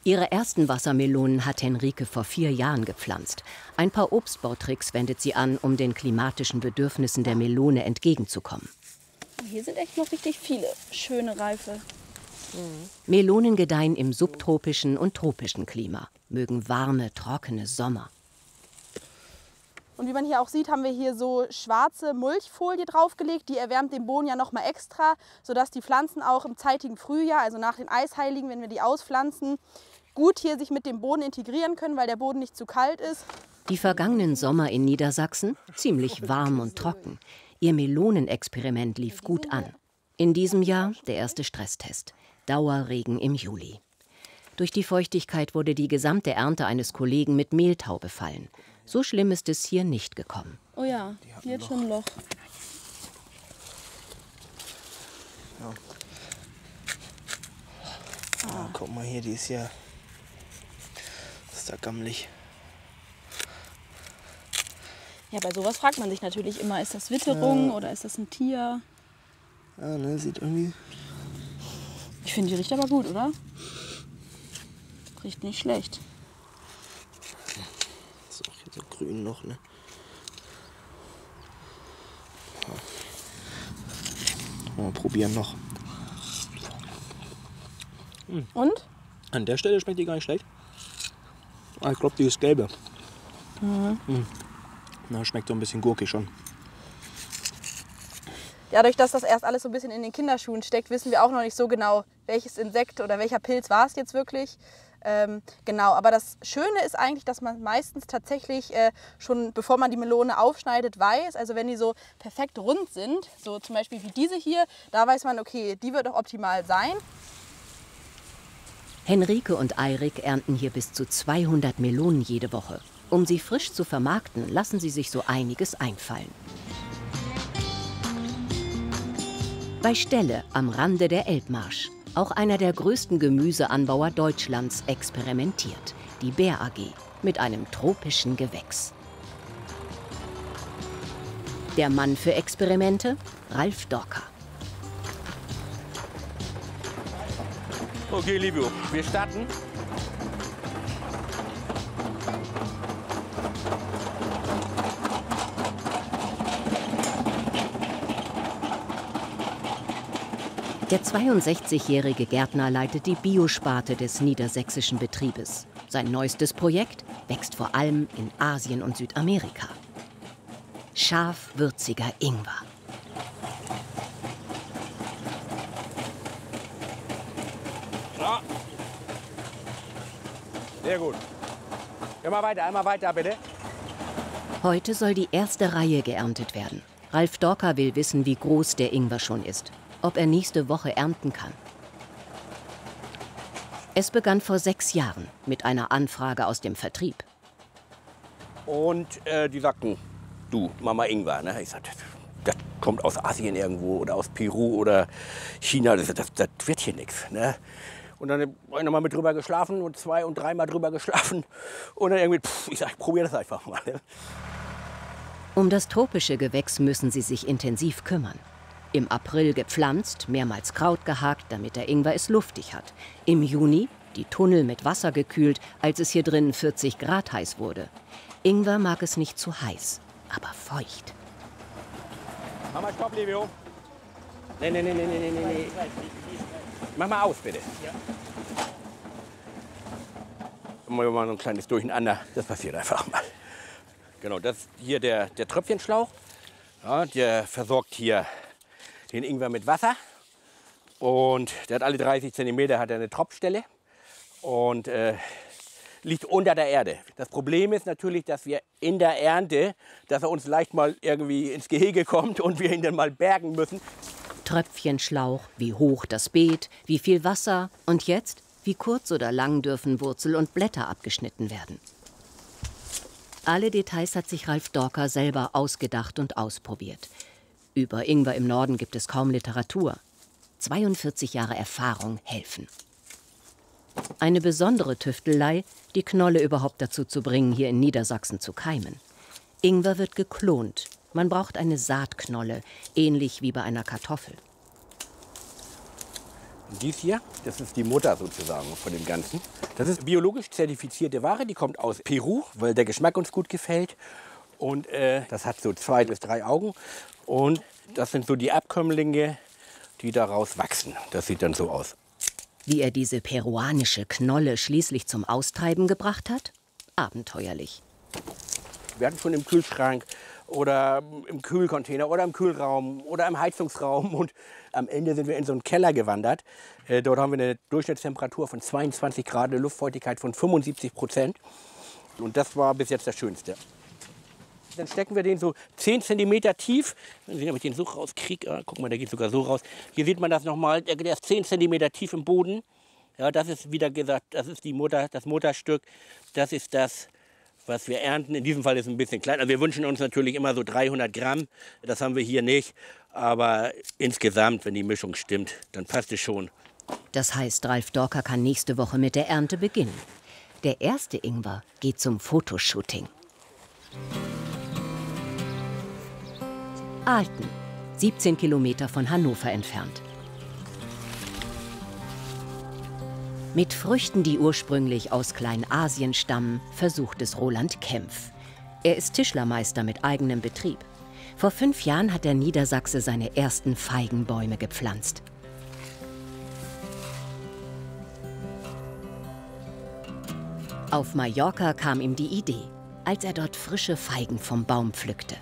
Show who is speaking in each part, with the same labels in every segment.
Speaker 1: Ihre ersten Wassermelonen hat Henrike vor 4 Jahren gepflanzt. Ein paar Obstbautricks wendet sie an, um den klimatischen Bedürfnissen der Melone entgegenzukommen.
Speaker 2: Hier sind echt noch richtig viele schöne Reife.
Speaker 1: Melonen gedeihen im subtropischen und tropischen Klima, mögen warme, trockene Sommer.
Speaker 2: Und wie man hier auch sieht, haben wir hier so schwarze Mulchfolie draufgelegt. Die erwärmt den Boden ja noch mal extra, sodass die Pflanzen auch im zeitigen Frühjahr, also nach den Eisheiligen, wenn wir die auspflanzen, gut hier sich mit dem Boden integrieren können, weil der Boden nicht zu kalt ist.
Speaker 1: Die vergangenen Sommer in Niedersachsen ziemlich warm und trocken. Ihr Melonenexperiment lief gut an. In diesem Jahr der erste Stresstest. Dauerregen im Juli. Durch die Feuchtigkeit wurde die gesamte Ernte eines Kollegen mit Mehltau befallen. So schlimm ist es hier nicht gekommen.
Speaker 2: Oh ja, hier hat schon ein Loch.
Speaker 3: Ja. Ah, guck mal hier, die ist ja... Das ist da gammelig.
Speaker 2: Ja, bei sowas fragt man sich natürlich immer, ist das Witterung oder ist das ein Tier?
Speaker 3: Ja, ne, sieht irgendwie...
Speaker 2: Ich finde, die riecht aber gut, oder? Riecht nicht schlecht.
Speaker 3: Ist auch hier so grün noch, ne? Ja. Mal probieren noch.
Speaker 2: Und?
Speaker 3: An der Stelle schmeckt die gar nicht schlecht. Ah, ich glaube, die ist gelbe. Na, schmeckt so ein bisschen gurkig schon.
Speaker 2: Dadurch, dass das erst alles so ein bisschen in den Kinderschuhen steckt, wissen wir auch noch nicht so genau, welches Insekt oder welcher Pilz war es jetzt wirklich. Genau, aber das Schöne ist eigentlich, dass man meistens tatsächlich schon, bevor man die Melone aufschneidet, weiß, also wenn die so perfekt rund sind, so zum Beispiel wie diese hier, da weiß man, okay, die wird auch optimal sein.
Speaker 1: Henrike und Eirik ernten hier bis zu 200 Melonen jede Woche. Um sie frisch zu vermarkten, lassen sie sich so einiges einfallen. Bei Stelle am Rande der Elbmarsch. Auch einer der größten Gemüseanbauer Deutschlands experimentiert. Die Bär AG mit einem tropischen Gewächs. Der Mann für Experimente? Ralf Dorka.
Speaker 4: Okay, Livio, wir starten.
Speaker 1: Der 62-jährige Gärtner leitet die Biosparte des niedersächsischen Betriebes. Sein neuestes Projekt wächst vor allem in Asien und Südamerika. Scharf-würziger Ingwer.
Speaker 4: Ja. Sehr gut. Einmal weiter, bitte.
Speaker 1: Heute soll die erste Reihe geerntet werden. Ralf Dorka will wissen, wie groß der Ingwer schon ist. Ob er nächste Woche ernten kann. Es begann vor 6 Jahren mit einer Anfrage aus dem Vertrieb.
Speaker 4: Und die sagten, du, Mama Ingwer. Ne? Ich sagte, das kommt aus Asien irgendwo oder aus Peru oder China. Das wird hier nichts. Ne? Und dann habe ich noch mal mit drüber geschlafen und 2- und 3-mal drüber geschlafen. Und dann irgendwie, ich sag, ich probiere das einfach mal. Ne?
Speaker 1: Um das tropische Gewächs müssen sie sich intensiv kümmern. Im April gepflanzt, mehrmals Kraut gehakt, damit der Ingwer es luftig hat. Im Juni die Tunnel mit Wasser gekühlt, als es hier drin 40 Grad heiß wurde. Ingwer mag es nicht zu heiß, aber feucht.
Speaker 4: Mach mal Stopp, Livio. Nee. Mach mal aus, bitte. Ja. Mal so ein kleines Durcheinander. Das passiert einfach mal. Genau, das ist hier der Tröpfchenschlauch. Ja, der versorgt hier den Ingwer mit Wasser. Und der hat alle 30 cm hat er eine Tropfstelle und liegt unter der Erde. Das Problem ist natürlich, dass wir in der Ernte, dass er uns leicht mal irgendwie ins Gehege kommt und wir ihn dann mal bergen müssen.
Speaker 1: Tröpfchenschlauch, wie hoch das Beet, wie viel Wasser und jetzt, wie kurz oder lang dürfen Wurzel und Blätter abgeschnitten werden. Alle Details hat sich Ralf Dorka selber ausgedacht und ausprobiert. Über Ingwer im Norden gibt es kaum Literatur. 42 Jahre Erfahrung helfen. Eine besondere Tüftelei, die Knolle überhaupt dazu zu bringen, hier in Niedersachsen zu keimen. Ingwer wird geklont. Man braucht eine Saatknolle, ähnlich wie bei einer Kartoffel.
Speaker 4: Und dies hier, das ist die Mutter sozusagen von dem Ganzen. Das ist biologisch zertifizierte Ware, die kommt aus Peru, weil der Geschmack uns gut gefällt. Und das hat so 2 bis 3 Augen. Und das sind so die Abkömmlinge, die daraus wachsen. Das sieht dann so aus.
Speaker 1: Wie er diese peruanische Knolle schließlich zum Austreiben gebracht hat? Abenteuerlich.
Speaker 4: Wir hatten schon im Kühlschrank oder im Kühlcontainer oder im Kühlraum oder im Heizungsraum. Und am Ende sind wir in so einen Keller gewandert. Dort haben wir eine Durchschnittstemperatur von 22 Grad, eine Luftfeuchtigkeit von 75%. Und das war bis jetzt das Schönste. Dann stecken wir den so 10 cm tief. Wenn ich den so rauskriege, guck mal, der geht sogar so raus. Hier sieht man das nochmal, der ist 10 cm tief im Boden. Ja, das ist, wieder gesagt, das ist die Mutter, das Mutterstück. Das ist das, was wir ernten. In diesem Fall ist es ein bisschen klein. Also wir wünschen uns natürlich immer so 300 Gramm. Das haben wir hier nicht. Aber insgesamt, wenn die Mischung stimmt, dann passt es schon.
Speaker 1: Das heißt, Ralf Dorker kann nächste Woche mit der Ernte beginnen. Der erste Ingwer geht zum Fotoshooting. Alten, 17 Kilometer von Hannover entfernt. Mit Früchten, die ursprünglich aus Kleinasien stammen, versucht es Roland Kempf. Er ist Tischlermeister mit eigenem Betrieb. Vor 5 Jahren hat der Niedersachse seine ersten Feigenbäume gepflanzt. Auf Mallorca kam ihm die Idee, als er dort frische Feigen vom Baum pflückte.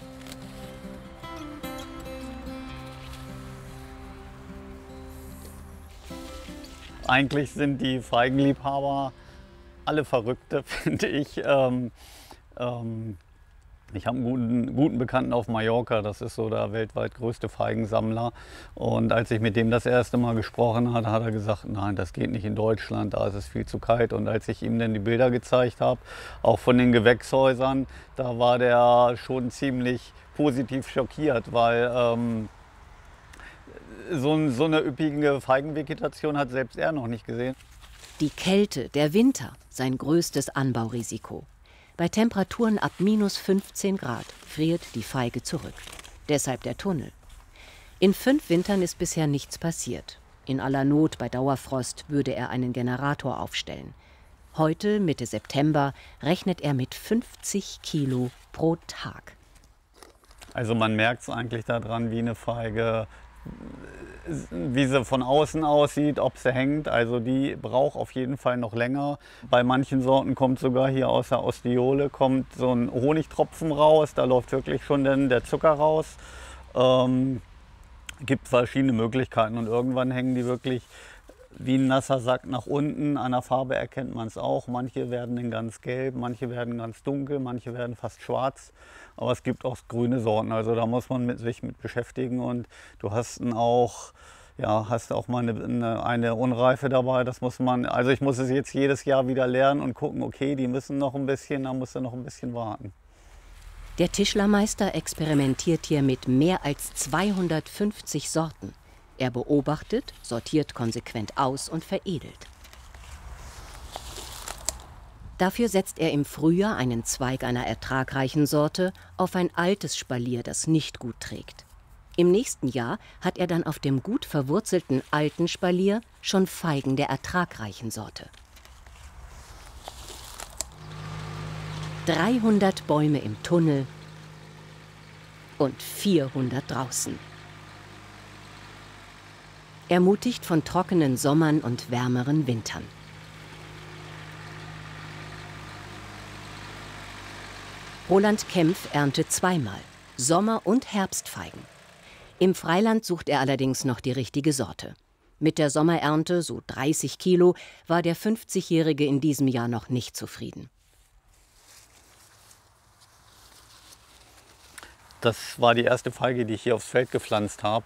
Speaker 5: Eigentlich sind die Feigenliebhaber alle Verrückte, finde ich. Ich habe einen guten Bekannten auf Mallorca, das ist so der weltweit größte Feigensammler. Und als ich mit dem das erste Mal gesprochen habe, hat er gesagt, nein, das geht nicht in Deutschland, da ist es viel zu kalt. Und als ich ihm dann die Bilder gezeigt habe, auch von den Gewächshäusern, da war der schon ziemlich positiv schockiert, weil so eine üppige Feigenvegetation hat selbst er noch nicht gesehen.
Speaker 1: Die Kälte, der Winter, sein größtes Anbaurisiko. Bei Temperaturen ab -15 Grad friert die Feige zurück. Deshalb der Tunnel. In 5 Wintern ist bisher nichts passiert. In aller Not bei Dauerfrost würde er einen Generator aufstellen. Heute, Mitte September, rechnet er mit 50 Kilo pro Tag.
Speaker 5: Also man merkt es eigentlich daran, wie eine Feige, wie sie von außen aussieht, ob sie hängt. Also die braucht auf jeden Fall noch länger. Bei manchen Sorten kommt sogar hier aus der Ostiole kommt so ein Honigtropfen raus. Da läuft wirklich schon dann der Zucker raus. Gibt verschiedene Möglichkeiten und irgendwann hängen die wirklich wie ein nasser Sack nach unten. An der Farbe erkennt man es auch. Manche werden dann ganz gelb, manche werden ganz dunkel, manche werden fast schwarz. Aber es gibt auch grüne Sorten, also da muss man sich mit beschäftigen. Und du hast auch mal eine Unreife dabei. Das muss man, also ich muss es jetzt jedes Jahr wieder lernen und gucken, okay, die müssen noch ein bisschen, da muss er noch ein bisschen warten.
Speaker 1: Der Tischlermeister experimentiert hier mit mehr als 250 Sorten. Er beobachtet, sortiert konsequent aus und veredelt. Dafür setzt er im Frühjahr einen Zweig einer ertragreichen Sorte auf ein altes Spalier, das nicht gut trägt. Im nächsten Jahr hat er dann auf dem gut verwurzelten alten Spalier schon Feigen der ertragreichen Sorte. 300 Bäume im Tunnel und 400 draußen. Ermutigt von trockenen Sommern und wärmeren Wintern. Roland Kempf erntet zweimal, Sommer- und Herbstfeigen. Im Freiland sucht er allerdings noch die richtige Sorte. Mit der Sommerernte, so 30 Kilo, war der 50-Jährige in diesem Jahr noch nicht zufrieden.
Speaker 5: Das war die erste Feige, die ich hier aufs Feld gepflanzt habe.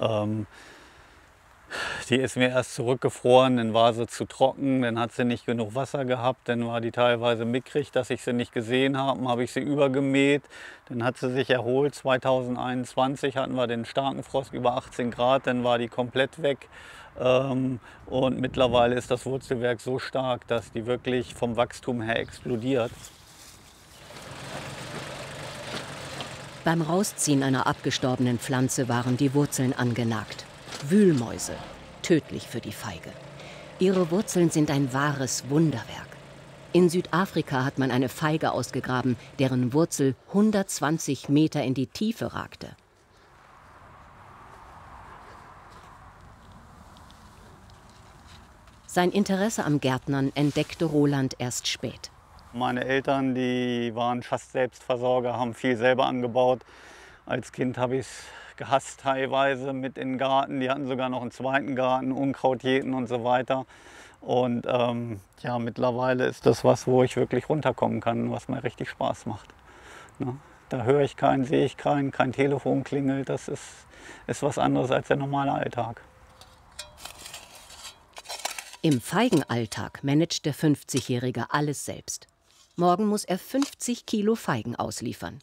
Speaker 5: Die ist mir erst zurückgefroren, dann war sie zu trocken, dann hat sie nicht genug Wasser gehabt, dann war die teilweise mickrig, dass ich sie nicht gesehen habe, dann habe ich sie übergemäht, dann hat sie sich erholt. 2021 hatten wir den starken Frost über 18 Grad, dann war die komplett weg. Und mittlerweile ist das Wurzelwerk so stark, dass die wirklich vom Wachstum her explodiert.
Speaker 1: Beim Rausziehen einer abgestorbenen Pflanze waren die Wurzeln angenagt. Wühlmäuse, tödlich für die Feige. Ihre Wurzeln sind ein wahres Wunderwerk. In Südafrika hat man eine Feige ausgegraben, deren Wurzel 120 Meter in die Tiefe ragte. Sein Interesse am Gärtnern entdeckte Roland erst spät.
Speaker 5: Meine Eltern, die waren fast Selbstversorger, haben viel selber angebaut. Als Kind habe ich es gehasst teilweise mit in den Garten. Die hatten sogar noch einen zweiten Garten, Unkraut jäten und so weiter. Und ja, mittlerweile ist das was, wo ich wirklich runterkommen kann, was mir richtig Spaß macht. Ne? Da höre ich keinen, sehe ich keinen, kein Telefon klingelt. Das ist was anderes als der normale Alltag.
Speaker 1: Im Feigenalltag managt der 50-Jährige alles selbst. Morgen muss er 50 Kilo Feigen ausliefern.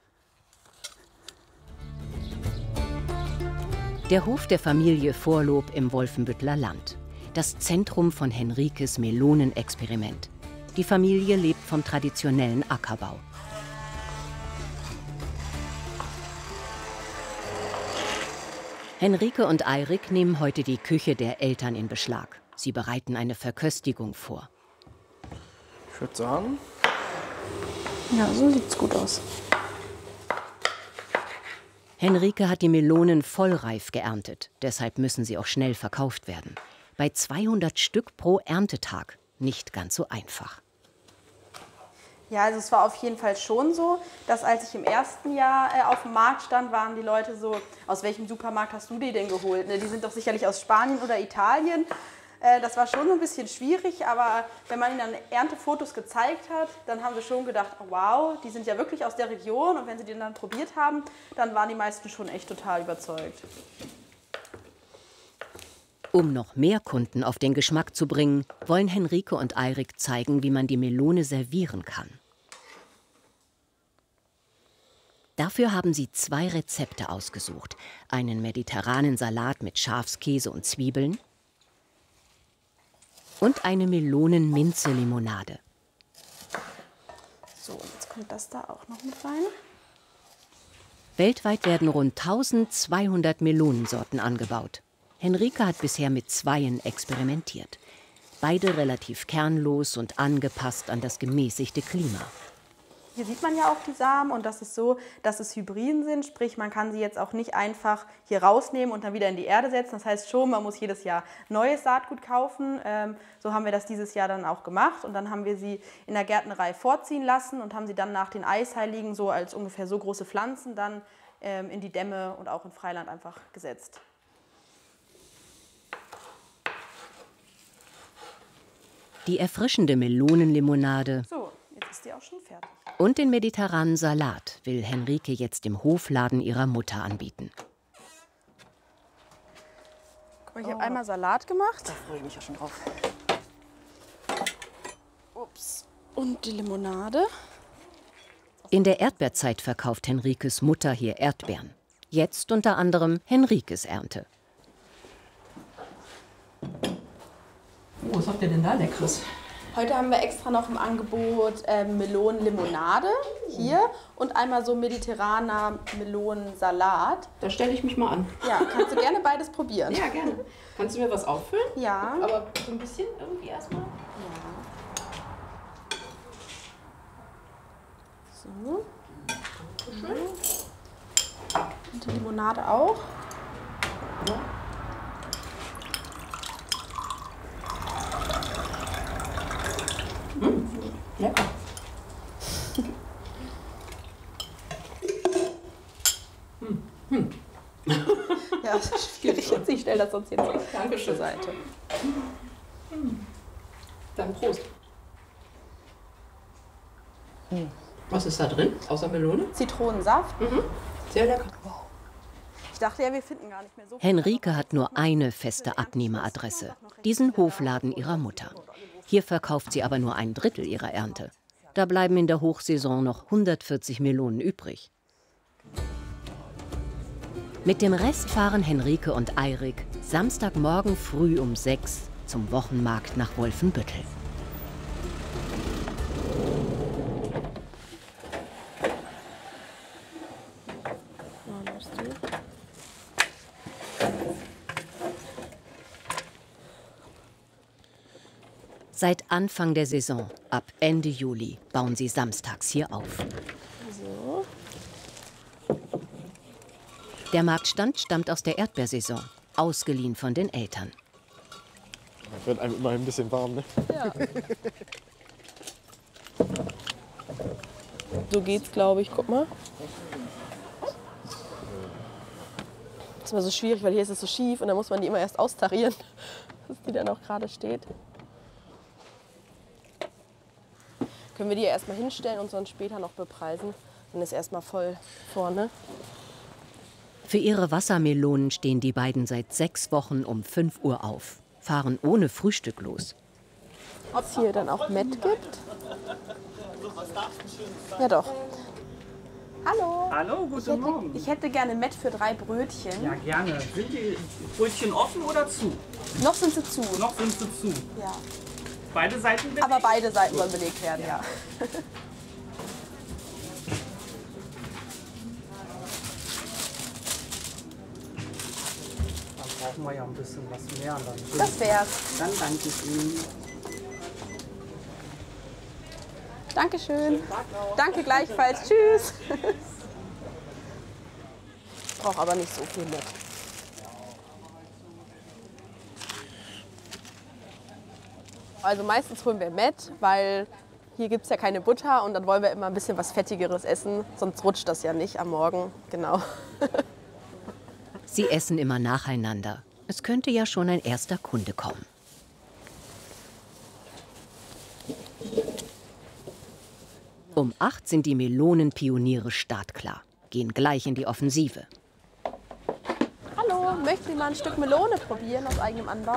Speaker 1: Der Hof der Familie Vorlob im Wolfenbütteler Land. Das Zentrum von Henrikes Melonenexperiment. Die Familie lebt vom traditionellen Ackerbau. Henrike und Eirik nehmen heute die Küche der Eltern in Beschlag. Sie bereiten eine Verköstigung vor.
Speaker 3: Ich würde sagen,
Speaker 2: Ja, so sieht's gut aus.
Speaker 1: Henrike hat die Melonen vollreif geerntet. Deshalb müssen sie auch schnell verkauft werden. Bei 200 Stück pro Erntetag nicht ganz so einfach.
Speaker 2: Ja, also es war auf jeden Fall schon so, dass als ich im ersten Jahr auf dem Markt stand, waren die Leute so, aus welchem Supermarkt hast du die denn geholt? Ne, die sind doch sicherlich aus Spanien oder Italien. Das war schon ein bisschen schwierig, aber wenn man ihnen dann Erntefotos gezeigt hat, dann haben wir schon gedacht, oh wow, die sind ja wirklich aus der Region. Und wenn sie die dann probiert haben, dann waren die meisten schon echt total überzeugt.
Speaker 1: Um noch mehr Kunden auf den Geschmack zu bringen, wollen Henrike und Eirik zeigen, wie man die Melone servieren kann. Dafür haben sie 2 Rezepte ausgesucht. Einen mediterranen Salat mit Schafskäse und Zwiebeln und eine Melonen-Minze-Limonade.
Speaker 2: So, jetzt kommt das da auch noch mit rein.
Speaker 1: Weltweit werden rund 1200 Melonensorten angebaut. Henrike hat bisher mit 2 experimentiert. Beide relativ kernlos und angepasst an das gemäßigte Klima.
Speaker 2: Hier sieht man ja auch die Samen und das ist so, dass es Hybriden sind. Sprich, man kann sie jetzt auch nicht einfach hier rausnehmen und dann wieder in die Erde setzen. Das heißt schon, man muss jedes Jahr neues Saatgut kaufen. So haben wir das dieses Jahr dann auch gemacht. Und dann haben wir sie in der Gärtnerei vorziehen lassen und haben sie dann nach den Eisheiligen so als ungefähr so große Pflanzen dann in die Dämme und auch in Freiland einfach gesetzt.
Speaker 1: Die erfrischende Melonenlimonade
Speaker 2: So, jetzt ist die auch schon fertig.
Speaker 1: und den mediterranen Salat will Henrike jetzt im Hofladen ihrer Mutter anbieten.
Speaker 2: Guck mal, ich habe einmal Salat gemacht.
Speaker 3: da freue ich mich ja schon drauf.
Speaker 2: Ups. Und die Limonade.
Speaker 1: In der Erdbeerzeit verkauft Henrikes Mutter hier Erdbeeren. Jetzt unter anderem Henrikes Ernte.
Speaker 6: Oh, was habt ihr denn da Leckeres?
Speaker 2: Heute haben wir extra noch im Angebot Melonenlimonade hier und einmal so mediterraner Melonensalat.
Speaker 6: Da stelle ich mich mal an.
Speaker 2: Ja, kannst du gerne beides probieren.
Speaker 6: Ja, gerne. Kannst du mir was auffüllen?
Speaker 2: Ja.
Speaker 6: Aber so ein bisschen irgendwie erstmal.
Speaker 2: So. Schön. Und die Limonade auch.
Speaker 6: Ja. Lecker.
Speaker 2: Ja, das ist schwierig jetzt. Ich stelle das sonst jetzt zur
Speaker 6: Dankeschön.
Speaker 2: Seite.
Speaker 6: Dann Prost. Was ist da drin, außer Melone?
Speaker 2: Zitronensaft.
Speaker 6: Sehr lecker.
Speaker 2: Ich dachte ja, wir finden gar nicht mehr so viel.
Speaker 1: Henrike hat nur eine feste Abnehmeradresse, diesen Hofladen ihrer Mutter. Hier verkauft sie aber nur 1/3 ihrer Ernte. Da bleiben in der Hochsaison noch 140 Melonen übrig. Mit dem Rest fahren Henrike und Eirik Samstagmorgen früh um 6 zum Wochenmarkt nach Wolfenbüttel. Seit Anfang der Saison, ab Ende Juli, bauen sie samstags hier auf.
Speaker 7: So.
Speaker 1: Der Marktstand stammt aus der Erdbeersaison, ausgeliehen von den Eltern.
Speaker 8: Wird einem immer ein bisschen warm, ne?
Speaker 7: Ja. So geht's, glaube ich. Guck mal. Das ist immer so schwierig, weil hier ist es so schief und dann muss man die immer erst austarieren, dass die dann auch gerade steht. Können wir die ja erstmal hinstellen und sonst später noch bepreisen. Dann ist erstmal voll vorne.
Speaker 1: Für ihre Wassermelonen stehen die beiden seit 6 Wochen um 5 Uhr auf, fahren ohne Frühstück los.
Speaker 7: Ob es hier dann auch Met gibt? Ja doch. Hallo.
Speaker 9: Hallo, guten Morgen.
Speaker 7: Ich hätte gerne Met für 3 Brötchen.
Speaker 9: Ja, gerne. Sind die Brötchen offen oder zu?
Speaker 7: Noch sind sie zu.
Speaker 9: Noch sind sie zu.
Speaker 7: Ja.
Speaker 9: Beide Seiten belegt?
Speaker 7: Aber beide Seiten sollen belegt werden, ja.
Speaker 9: Dann brauchen wir ja ein bisschen was mehr.
Speaker 7: Das wär's.
Speaker 9: Dann danke ich Ihnen.
Speaker 7: Dankeschön. Danke gleichfalls. Tschüss. Ich brauche aber nicht so viel mit. Also meistens holen wir Met, weil hier gibt es ja keine Butter und dann wollen wir immer ein bisschen was Fettigeres essen, sonst rutscht das ja nicht am Morgen. Genau.
Speaker 1: Sie essen immer nacheinander. Es könnte ja schon ein erster Kunde kommen. Um 8 sind die Melonenpioniere startklar, gehen gleich in die Offensive.
Speaker 7: Hallo, möchten Sie mal ein Stück Melone probieren aus eigenem Anbau?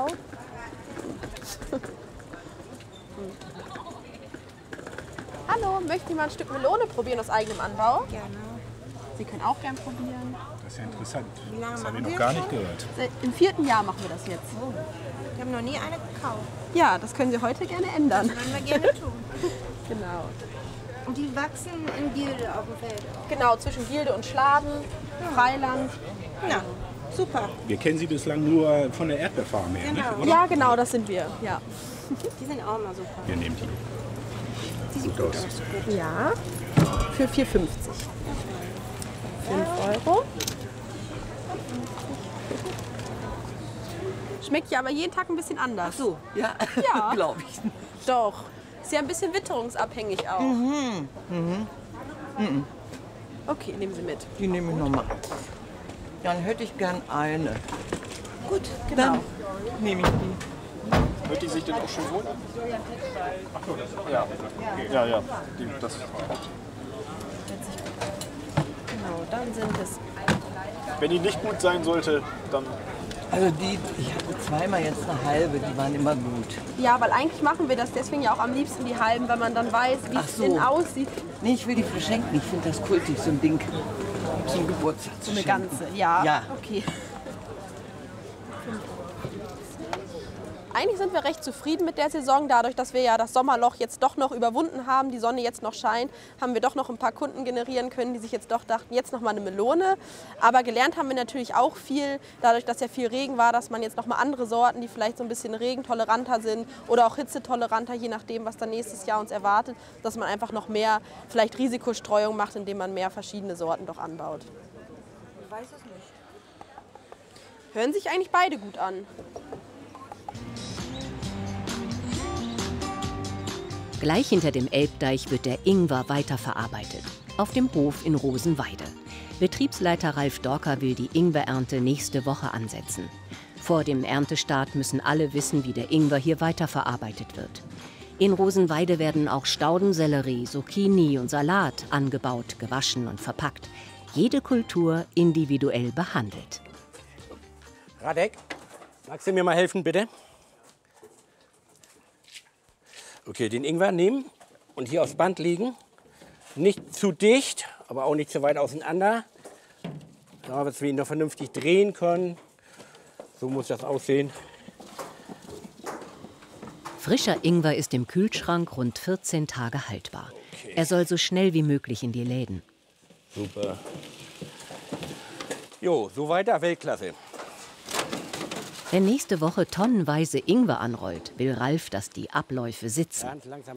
Speaker 7: Hallo, möchten Sie mal ein Stück Melone probieren aus eigenem Anbau?
Speaker 10: Gerne.
Speaker 7: Sie können auch gern probieren.
Speaker 10: Das ist ja interessant.
Speaker 7: Wie lange
Speaker 10: Das
Speaker 7: machen
Speaker 10: habe ich noch
Speaker 7: wir
Speaker 10: gar
Speaker 7: schon?
Speaker 10: nicht gehört.
Speaker 7: Im 4. Jahr machen wir das jetzt.
Speaker 10: Oh.
Speaker 11: Wir haben noch nie eine gekauft.
Speaker 7: Ja, das können Sie heute gerne ändern.
Speaker 11: Das wollen wir gerne tun.
Speaker 7: Genau.
Speaker 11: Und die wachsen in Gilde auf dem Feld.
Speaker 7: Genau, zwischen Gilde und Schladen, Freiland.
Speaker 11: Ja, super.
Speaker 10: Wir kennen Sie bislang nur von der Erdbeerfarm her,
Speaker 11: Genau.
Speaker 10: nicht? Oder?
Speaker 7: Ja, genau, das sind wir. Ja.
Speaker 11: Die sind auch mal super.
Speaker 10: Wir nehmen die.
Speaker 11: Die sieht gut aus.
Speaker 7: Ja, für 4,50. 5 Euro. Schmeckt ja aber jeden Tag ein bisschen anders.
Speaker 12: Ach so, ja,
Speaker 7: Ja.
Speaker 12: glaube ich.
Speaker 7: Doch. Ist ja ein bisschen witterungsabhängig auch. Okay, nehmen Sie mit.
Speaker 12: Die nehme ich nochmal. Dann hätte ich gern eine.
Speaker 7: Gut, genau.
Speaker 12: Dann nehme ich die.
Speaker 8: Hört die sich denn auch schon wohl an? Ach so, ja. Okay. Ja, ja. Das
Speaker 7: Genau, dann sind es.
Speaker 8: wenn die nicht gut sein sollte, dann.
Speaker 12: Also die, ich hatte zweimal jetzt eine halbe, die waren immer gut.
Speaker 7: Ja, weil eigentlich machen wir das deswegen ja auch am liebsten die halben, weil man dann weiß, wie
Speaker 12: Ach
Speaker 7: es
Speaker 12: so.
Speaker 7: innen aussieht.
Speaker 12: Nee, ich will die verschenken. Ich finde das kultig, so ein Ding zum Geburtstag zu
Speaker 7: So eine
Speaker 12: schenken.
Speaker 7: ganze, ja.
Speaker 12: Ja.
Speaker 7: Okay. Eigentlich sind wir recht zufrieden mit der Saison. Dadurch, dass wir ja das Sommerloch jetzt doch noch überwunden haben, die Sonne jetzt noch scheint, haben wir doch noch ein paar Kunden generieren können, die sich jetzt doch dachten, jetzt noch mal eine Melone. Aber gelernt haben wir natürlich auch viel, dadurch, dass ja viel Regen war, dass man jetzt noch mal andere Sorten, die vielleicht so ein bisschen regentoleranter sind oder auch hitzetoleranter, je nachdem, was dann nächstes Jahr uns erwartet, dass man einfach noch mehr vielleicht Risikostreuung macht, indem man mehr verschiedene Sorten doch anbaut.
Speaker 11: Ich weiß es nicht.
Speaker 7: Hören sich eigentlich beide gut an.
Speaker 1: Gleich hinter dem Elbdeich wird der Ingwer weiterverarbeitet. Auf dem Hof in Rosenweide. Betriebsleiter Ralf Dorker will die Ingwerernte nächste Woche ansetzen. Vor dem Erntestart müssen alle wissen, wie der Ingwer hier weiterverarbeitet wird. In Rosenweide werden auch Staudensellerie, Zucchini und Salat angebaut, gewaschen und verpackt. Jede Kultur individuell behandelt.
Speaker 4: Radek, magst du mir mal helfen, bitte? Okay, den Ingwer nehmen und hier aufs Band legen. Nicht zu dicht, aber auch nicht zu weit auseinander. Ja, dass wir ihn noch vernünftig drehen können. So muss das aussehen.
Speaker 1: Frischer Ingwer ist im Kühlschrank rund 14 Tage haltbar. Er soll so schnell wie möglich in die Läden.
Speaker 4: Super. Jo, so weiter, Weltklasse.
Speaker 1: Wenn nächste Woche tonnenweise Ingwer anrollt, will Ralf, dass die Abläufe sitzen.